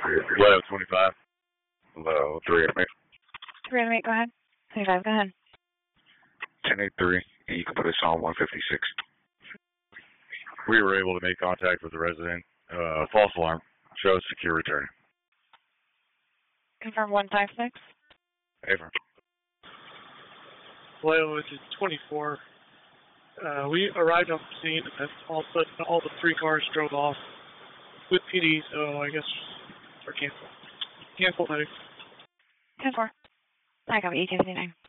Low 25. Low 3 at me. 3 at 8, go ahead. 25, go ahead. 1083, and you can put us on 156. We were able to make contact with the resident. False alarm. Shows secure return. Confirm 156. Affirm. Low, this is 24. We arrived on the scene, and all the 3 cars drove off with PD, so I guess we're cancel. Cancel, no. 10-4. I got 1859.